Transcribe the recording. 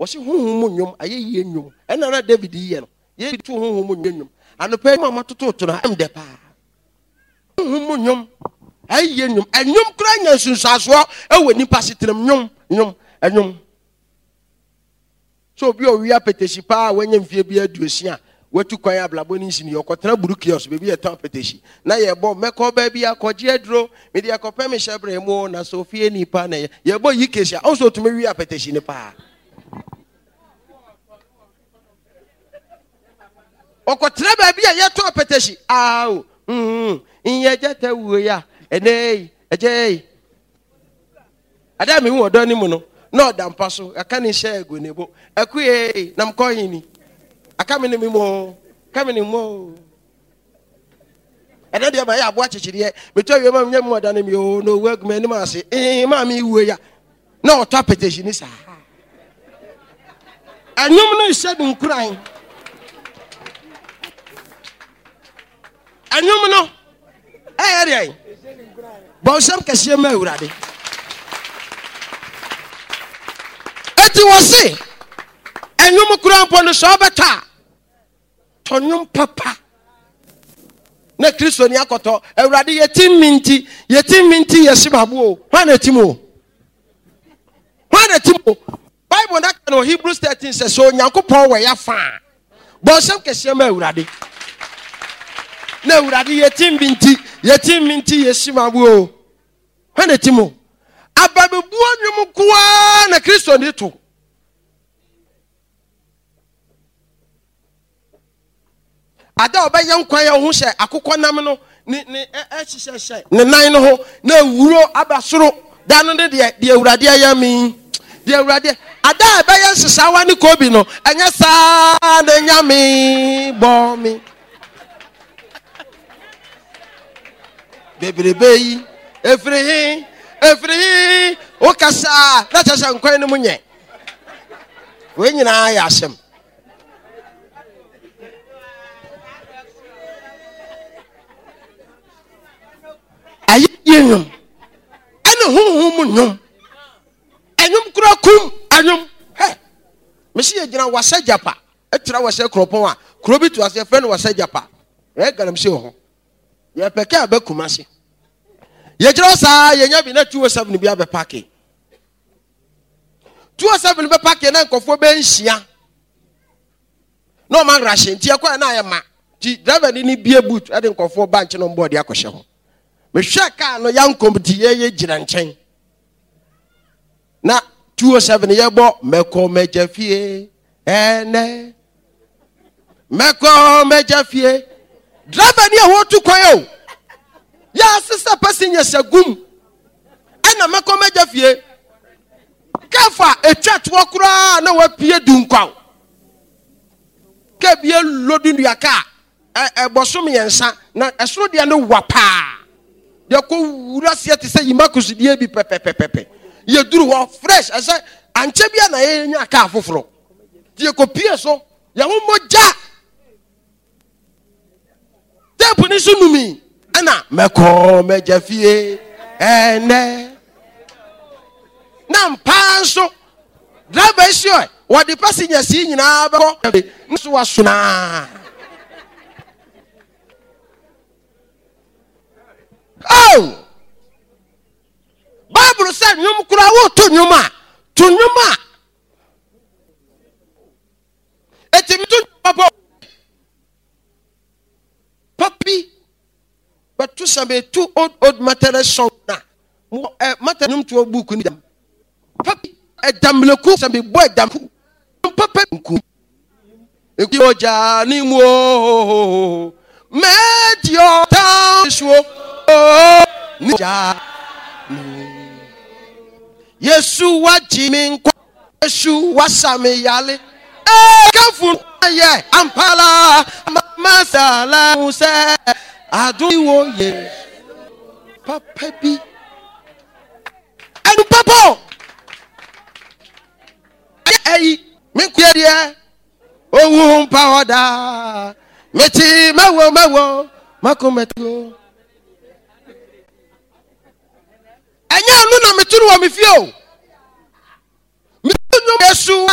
wɔsi honhom nnwom ayɛ yie nnwom ɛna na David yɛ no yɛ tu honhom nnwom anɔpɛ mu amatoto na am de pa honhom nnwom ayɛ yie nnwom nnwom kura nya nsunsuasoɔ ɛwɔ nipa setram nnwom so obi owi apetesi pa wanya mfie bi aduosia watu kwan ablabo ni nsini yɔkɔtena buru kios bebi yɛ tɔn apetesi na yɛbɔ mɛkɔ baabi akɔgye aduro mede akɔpɛ me hyɛbrɛ mu na sofie nipa na yɛbɔ yi kesia ɔnso tumi wi apetesi ne pa ɔkɔtena baabi a yɛtɔn apetesi awo nyɛ jata wuo ya ɛnɛ ɛgye ada me hu ɔdɔ ni mu no no dampa so aka ni hyɛ ego nebo akuye nam kɔyin ni aka me ni mo ka me ni mo ɛna deɛ ba yɛ aboa kyekyere betɔ wie ma nyɛ mo ɔda ne mi o no work me ni ma se ma mi wuo ya na ɔtɔ apetesi ni sa anyum no hyɛ dun kuran anyum no ɛyɛ bɔnsɛm kɛseɛ ma awurade eti wɔ se anyum kuran pɔ no sɛ ɔbɛta tɔnyum papa na kristo ni akɔtɔ awurade yɛtim minti yɛsimabo o hwan na tim o bible na ka no Hebrews 13 sɛ so nyankopɔn wɔ ya fa bɔnsɛm kɛseɛ ma awurade na awurade yɛtim minti yɛsimabo o hwan na tim o ababebuo nwum koa na kristo ni to ada obɛyɛ nkwan ya ho hyɛ akokɔ nam no ne ɛhyehyɛ ne nan no ho na wuro abasoro da no de awurade ayɛ mi de awurade ada ɛbɛyɛ nsesawa ne kobi no ɛnyɛ saa na nyame bɔ mi bebrebe yi efiri o kasa na kyesɛ nkwan no mu nyɛ we nyina yɛ asɛm ayi nnwom ɛne honhom nnwom ɛnwom kura kum anwom mesi yɛ gyina wasa japa ɛtira wasa kuropɔn a kuro bi to ase fɛ no wasa japa ganam si ho yɛ pɛkɛ abɛkuma se yɛgyina saa yɛnya bi na 207 bi abɛpake 207 bɛpake na nkɔfoɔ bɛnhyia na ɔma ngrahye nti ɛkɔ na ayɛ ma ti driver ni bie boot ɛde nkɔfoɔ bank no mbɔ de akɔhyɛ ho mehwɛ kaa no yankom ti yɛyɛ gyina nkyɛn na 207 yɛbɔ mɛkɔ mɛgya fie ɛnɛ mɛkɔ mɛgya fie driver ni ɛwɔ tu kwan o ya sister person yesagum ana mɛkɔ mɛgya fie kafa etwa to kura na wapie dunkwaw ka bie lodun yaka ebosom yensa na esoro de no wapa de ko wura sia te sɛ yimakusudie bi pepepepe ye duru ho fresh ɛsɛ anche bia na yenya ka afoforo de ko pie so ya ho moja tempo ni sunumi ana mɛkɔ mɛgya fie ɛnɛ na mpanso driver sure what the passenger see nyina bɛkɔ nso wasona oh bible said nwom kura wo to nwoma etimi to papa papi but to some two old material song na matter num to book ni dam papi edamleku some boy dam papa nku eki oja ni mu o medio town so ni ja Yesu wa jimi nkwa Yesu wa sami yale kafu ye ampala masala musa aduwo ye papa bi anu papa ai me kuye owu mpawoda meti mawo makometo anya anu na meturu wa mefio me Yesu